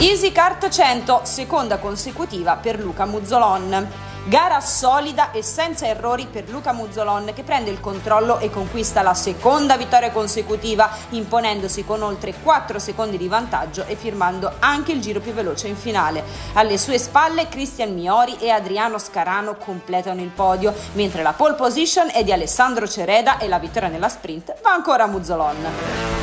EasyCart 100, seconda consecutiva per Luca Muzzolon. Gara solida e senza errori per Luca Muzzolon, che prende il controllo e conquista la seconda vittoria consecutiva, imponendosi con oltre 4 secondi di vantaggio e firmando anche il giro più veloce in finale. Alle sue spalle Cristian Miori e Adriano Scarano completano il podio, mentre la pole position è di Alessandro Cereda e la vittoria nella sprint va ancora a Muzzolon.